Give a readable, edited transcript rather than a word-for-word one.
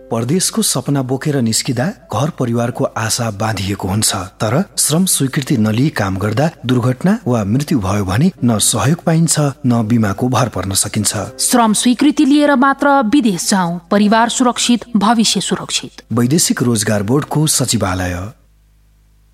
परदेशको सपना बोकेर निस्किदा घर परिवारको आशा बाँधिएको हुन्छ, तर श्रम स्वीकृति नलिई काम गर्दा दुर्घटना वा मृत्यु भयो भने न सहयोग पाइन्छ न बिमाको भर पर्न सकिन्छ। श्रम स्वीकृति लिएर मात्र विदेश जाऊ, परिवार सुरक्षित, भविष्य सुरक्षित। वैदेशिक रोजगार बोर्डको सचिवालय।